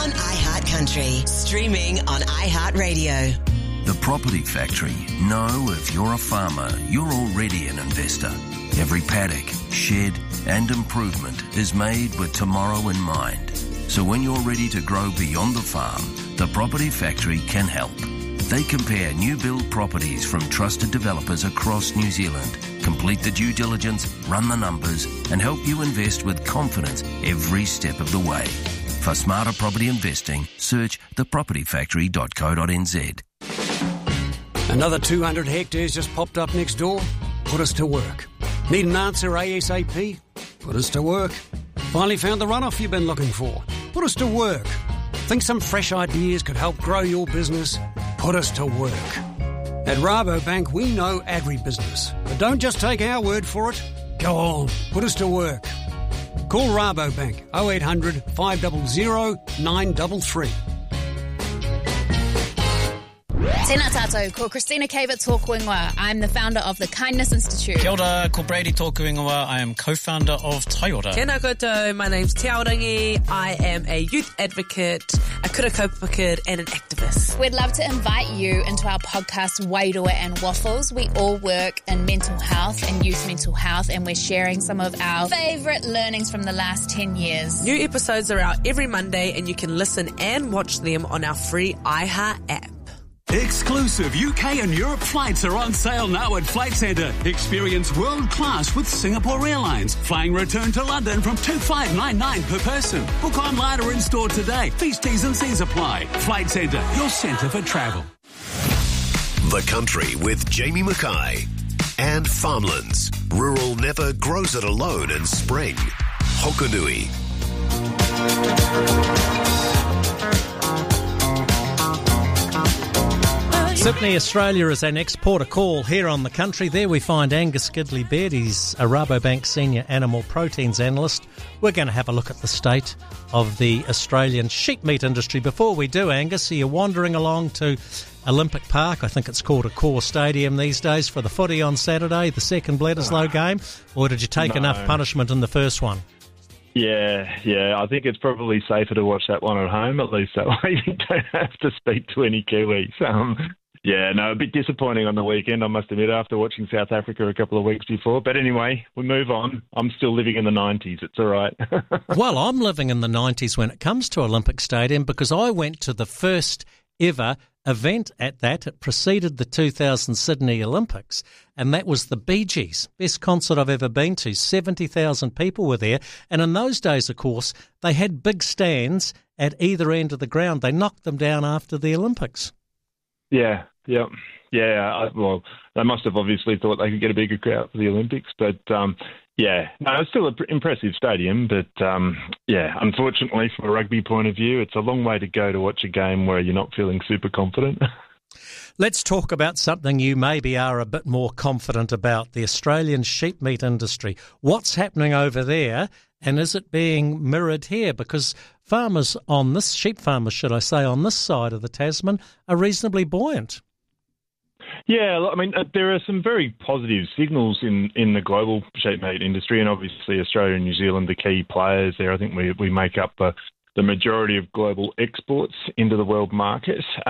on iHeartCountry. Streaming on iHeartRadio. The Property Factory know if you're a farmer, you're already an investor. Every paddock, shed and improvement is made with tomorrow in mind. So when you're ready to grow beyond the farm, the Property Factory can help. They compare new build properties from trusted developers across New Zealand, complete the due diligence, run the numbers and help you invest with confidence every step of the way. For smarter property investing, search thepropertyfactory.co.nz. Another 200 hectares just popped up next door? Put us to work. Need an answer ASAP? Put us to work. Finally found the runoff you've been looking for? Put us to work. Think some fresh ideas could help grow your business? Put us to work. At Rabobank, we know agribusiness. But don't just take our word for it. Go on, put us to work. Call Rabobank 0800 500 933. Tēnā tātou, ko Christina Cavett tōku ingoa. I'm the founder of the Kindness Institute. Kia ora, ko Brady tōku ingoa. I am co-founder of Taiora. Tēnā koutou, my name's Te Aorangi. I am a youth advocate, a kura kaupapa kid and an activist. We'd love to invite you into our podcast, Wairua and Waffles. We all work in mental health and youth mental health, and we're sharing some of our favourite learnings from the last 10 years. New episodes are out every Monday, and you can listen and watch them on our free iHeart app. Exclusive UK and Europe flights are on sale now at Flight Centre. Experience world class with Singapore Airlines. Flying return to London from $2,599 per person. Book online or in store today. These T's and C's apply. Flight Centre, your centre for travel. The Country with Jamie Mackay. And Farmlands. Rural never grows it alone in spring. Hokonui. Sydney, Australia is an exporter call here on The Country. There we find Angus Gidley-Baird. He's a Rabobank Senior Animal Proteins Analyst. We're going to have a look at the state of the Australian sheep meat industry. Before we do, Angus, are you wandering along to Olympic Park? I think it's called Accor Stadium these days for the footy on Saturday, the second Bledisloe game? Or did you take enough punishment in the first one? Yeah, I think it's probably safer to watch that one at home, at least that way you don't have to speak to any Kiwis. A bit disappointing on the weekend, I must admit, after watching South Africa a couple of weeks before. But anyway, we move on. I'm still living in the 90s. It's all right. Well, I'm living in the 90s when it comes to Olympic Stadium because I went to the first ever event at that. It preceded the 2000 Sydney Olympics, and that was the Bee Gees. Best concert I've ever been to. 70,000 people were there. And in those days, of course, they had big stands at either end of the ground. They knocked them down after the Olympics. Yeah. Well, they must have obviously thought they could get a bigger crowd for the Olympics, but it's still an impressive stadium. But unfortunately, from a rugby point of view, it's a long way to go to watch a game where you're not feeling super confident. Let's talk about something you maybe are a bit more confident about, the Australian sheep meat industry. What's happening over there, and is it being mirrored here? Because sheep farmers, should I say, on this side of the Tasman are reasonably buoyant. Yeah, I mean, there are some very positive signals in the global sheep meat industry, and obviously Australia and New Zealand are key players there. I think we make up the majority of global exports into the world market.